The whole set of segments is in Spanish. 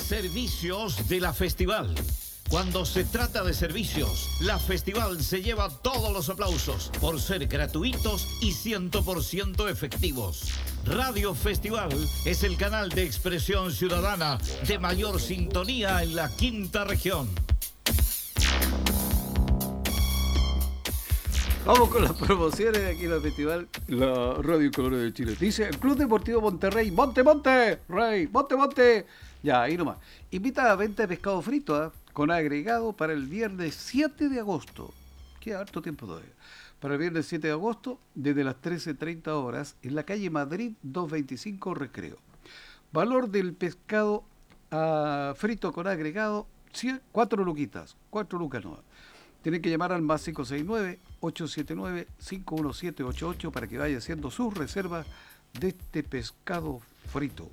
Servicios de la Festival. Cuando se trata de servicios, la Festival se lleva todos los aplausos por ser gratuitos y 100% efectivos. Radio Festival es el canal de expresión ciudadana de mayor sintonía en la quinta región. Vamos con las promociones de aquí en el festival, la Radio Colores de Chile. Dice el Club Deportivo Monterrey, ¡Monte, Rey! ¡Monte! Ya, ahí nomás. Invita a venta de pescado frito, con agregado para el viernes 7 de agosto. Queda harto tiempo todavía. Para el viernes 7 de agosto, desde las 13:30 horas, en la calle Madrid 225 Recreo. Valor del pescado frito con agregado, 4 lucas nuevas. Tienen que llamar al más 569-879-51788 para que vaya haciendo sus reservas de este pescado frito.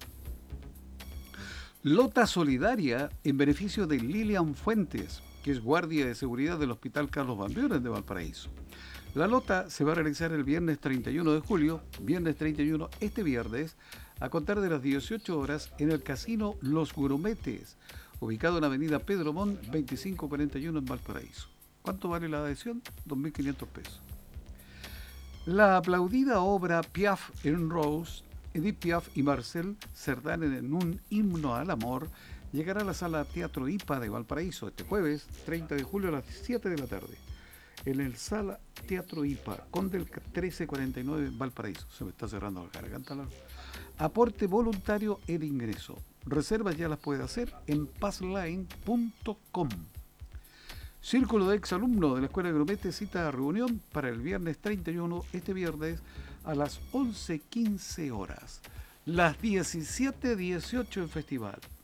Lota solidaria en beneficio de Lilian Fuentes, que es guardia de seguridad del Hospital Carlos Van Buren de Valparaíso. La lota se va a realizar el viernes 31 de julio, este viernes, a contar de las 18 horas en el Casino Los Grumetes, ubicado en Avenida Pedro Montt 2541 en Valparaíso. ¿Cuánto vale la adhesión? 2.500 pesos. La aplaudida obra Piaf en Rose, Edith Piaf y Marcel Cerdan en un himno al amor, llegará a la sala Teatro IPA de Valparaíso este jueves 30 de julio a las 7 de la tarde. En el sala Teatro IPA, Conde 1349 en Valparaíso. Se me está cerrando la garganta. Aporte voluntario el ingreso. Reservas ya las puede hacer en passline.com. Círculo de exalumnos de la Escuela de Grumete cita a reunión para el viernes 31, este viernes, a las 11:15 horas. Las 17:18 en festival.